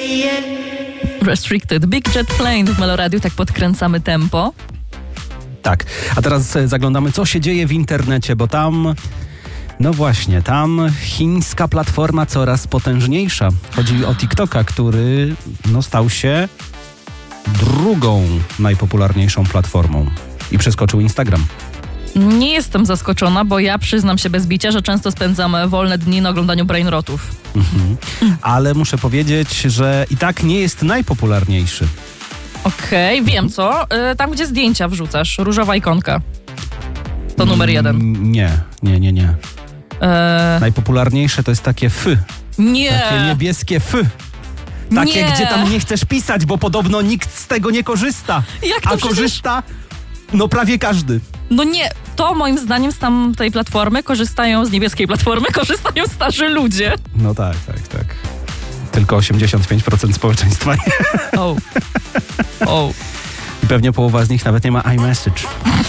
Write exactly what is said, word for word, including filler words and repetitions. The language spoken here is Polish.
Restricted. Big Jet Plane w Meloradiu, tak podkręcamy tempo. Tak, a teraz zaglądamy, co się dzieje w internecie, bo tam, no właśnie, tam chińska platforma coraz potężniejsza. Chodzi o TikToka, który no, stał się drugą najpopularniejszą platformą i przeskoczył Instagram. Nie jestem zaskoczona, bo ja przyznam się bez bicia, że często spędzam wolne dni na oglądaniu brainrotów. Mhm. Ale muszę powiedzieć, że i tak nie jest najpopularniejszy. Okej, okay, wiem co. Y, tam, gdzie zdjęcia wrzucasz. Różowa ikonka. To numer jeden. Mm, nie, nie, nie, nie. E... Najpopularniejsze to jest takie f. Nie. Takie niebieskie f. Takie, nie. gdzie tam nie chcesz pisać, bo podobno nikt z tego nie korzysta. Jak to A przecież... korzysta no prawie każdy. No nie, to moim zdaniem z tamtej platformy korzystają, z niebieskiej platformy korzystają starzy ludzie. No tak, tak, tak. Tylko osiemdziesiąt pięć procent społeczeństwa nie. O. O. I pewnie połowa z nich nawet nie ma iMessage.